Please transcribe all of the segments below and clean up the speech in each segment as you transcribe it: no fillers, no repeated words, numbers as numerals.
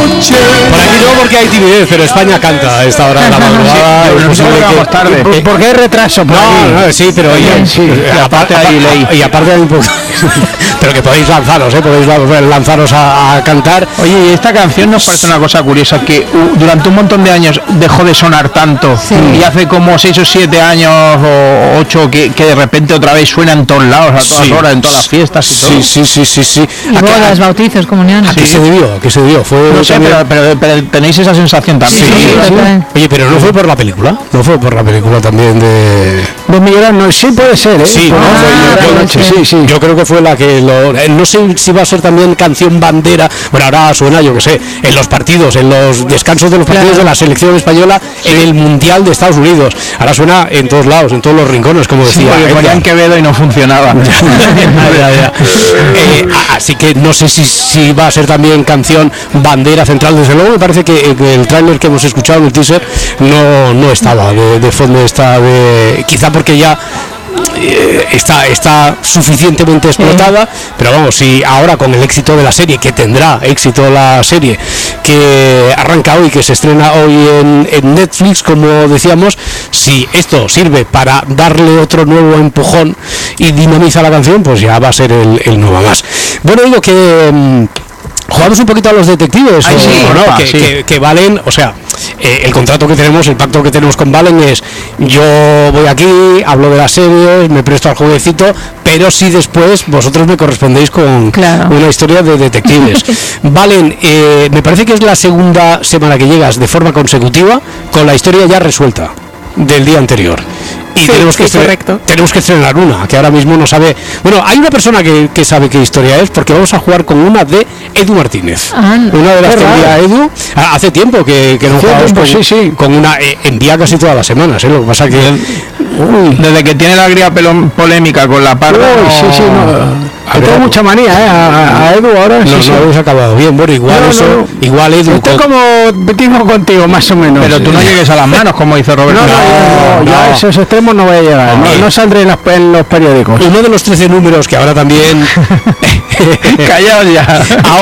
Por aquí no, porque hay timidez, pero España canta a esta hora de la madrugada. Sí, es posible llegamos tarde. Porque hay retraso por no, sí, pero oye, sí, aparte hay un poco. Pero que podéis lanzaros, podéis lanzaros a cantar. Oye, y esta canción nos parece una cosa curiosa, que durante un montón de años dejó de sonar tanto, y hace como 6 o 7 años o 8 que de repente otra vez suena en todos lados, a todas horas, en todas las fiestas y todo. Sí. Y bodas, bautizos, comuniones. ¿A qué se debió? Fue No sé, pero tenéis esa sensación también. Sí. Oye, pero no fue por la película, también de Miguel, no, sí puede ser, ¿eh? Sí, yo creo que fue la que no sé si va a ser también canción bandera. Bueno, ahora suena, yo que sé, en los partidos, en los descansos de los partidos de la selección española en el Mundial de Estados Unidos. Ahora suena en todos lados, en todos los rincones, como decía. Porque ponían Quevedo y no funcionaba. Así que no sé si va a ser también canción bandera central. Desde luego me parece que el tráiler que hemos escuchado en el teaser no estaba de fondo, quizá porque ya está suficientemente explotada, pero vamos, si ahora con el éxito de la serie, que tendrá éxito la serie que arranca hoy, que se estrena hoy en Netflix, como decíamos, si esto sirve para darle otro nuevo empujón y dinamiza la canción, pues ya va a ser el nuevo más. Bueno, digo que jugamos un poquito a los detectives, que Valen, o sea, el contrato que tenemos, el pacto que tenemos con Valen es: yo voy aquí, hablo de las series, me presto al jueguecito, pero si después vosotros me correspondéis con una historia de detectives. Valen, me parece que es la segunda semana que llegas de forma consecutiva con la historia ya resuelta del día anterior. Y tenemos que estrenar una, que ahora mismo no sabe. Bueno, hay una persona que sabe qué historia es, porque vamos a jugar con una de Edu Martínez. Una de las que envía Edu. Hace tiempo que no jugamos con una. Envía casi todas las semanas, lo que pasa que. Desde que tiene la agria polémica con la parda. Tengo mucha manía, a Edu ahora. No habéis acabado bien. Bueno, igual Edu. Estoy como contigo, más o menos. Pero tú no llegues a las manos, como dice Roberto. Ya a esos extremos no voy a llegar. No saldré en los periódicos. Uno de los 13 números que ahora también. Callaos ya.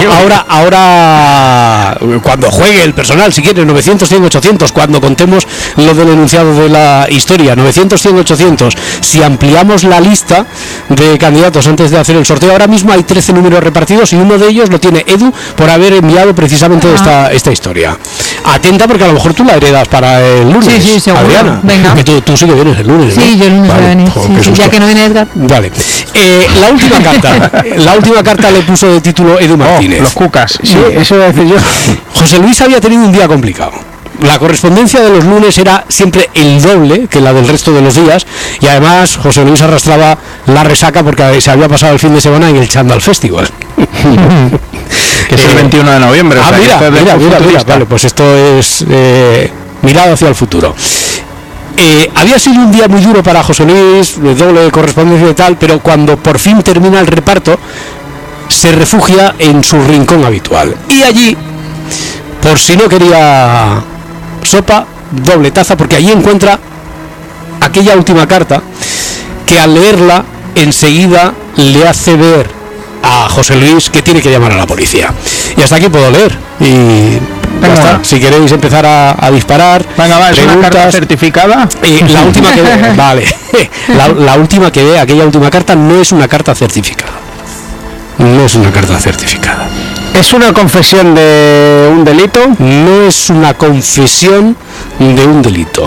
Ahora, cuando juegue el personal, si quieres, 900, 100, 800, cuando contemos lo del enunciado de la historia, 900, 100, 800, si ampliamos la lista de candidatos antes de hacer el sorteo, ahora mismo hay 13 números repartidos y uno de ellos lo tiene Edu por haber enviado precisamente esta historia. Atenta, porque a lo mejor tú la heredas para el lunes. Sí, seguro. Adriana, venga. Que tú sí que vienes el lunes, ¿no? Sí, yo el lunes voy a venir. Ya que no viene Edgar. Vale. La última carta le puso de título Edu Martínez. Los cucas. Sí, eso voy a decir yo. José Luis había tenido un día complicado. La correspondencia de los lunes era siempre el doble que la del resto de los días, y además José Luis arrastraba la resaca porque se había pasado el fin de semana en el Chandal Festival. Que es el 21 de noviembre. Mira, vale, pues esto es mirado hacia el futuro. Había sido un día muy duro para José Luis, de doble correspondencia y tal, pero cuando por fin termina el reparto, se refugia en su rincón habitual. Y allí, por si no quería sopa, doble taza, porque allí encuentra aquella última carta que al leerla enseguida le hace ver a José Luis que tiene que llamar a la policía. Y hasta aquí puedo leer. Y ya está. Si queréis empezar a disparar. Venga, va, ¿es una carta certificada? La última que ve, vale. La última que ve, aquella última carta, no es una carta certificada. No es una carta certificada. ¿Es una confesión de un delito? No es una confesión de un delito.